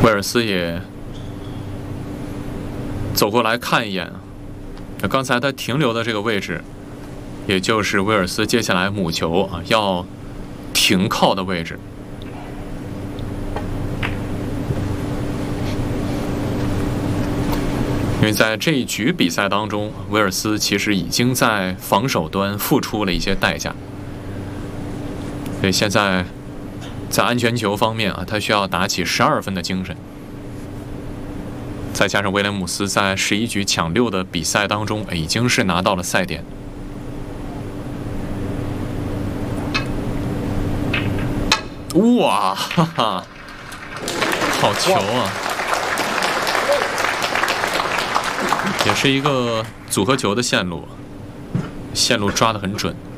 威尔斯也走过来看一眼，刚才他停留的这个位置，也就是威尔斯接下来母球要停靠的位置。因为在这一局比赛当中，威尔斯其实已经在防守端付出了一些代价，所以现在在安全球方面他需要打起12分的精神。再加上威廉姆斯在11局抢6的比赛当中，已经是拿到了赛点。哇，哈哈，好球啊！也是一个组合球的线路抓得很准。